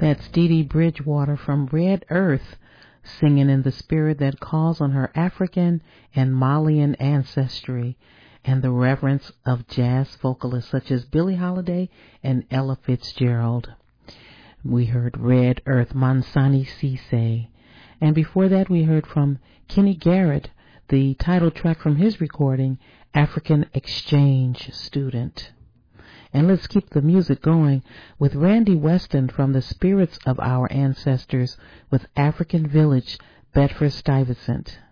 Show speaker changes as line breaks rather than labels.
That's Dee Dee Bridgewater from Red Earth, singing in the spirit that calls on her African and Malian ancestry and the reverence of jazz vocalists such as Billie Holiday and Ella Fitzgerald. We heard Red Earth, Mansani Cisse. And before that, we heard from Kenny Garrett, the title track from his recording, African Exchange Student. And let's keep the music going with Randy Weston from the Spirits of Our Ancestors with African Village, Bedford Stuyvesant.